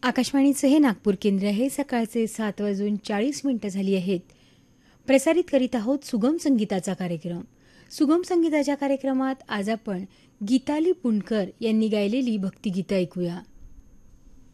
आकाशवाणीचे हे नागपूर केंद्र आहे. सकाळचे 7:40 झाली आहेत. प्रसारित करीत आहोत सुगम संगीताचा कार्यक्रम. सुगम संगीताच्या कार्यक्रमात आज आपण गीताली पुणकर यांनी गायलेली भक्तिगीतं ऐकूया.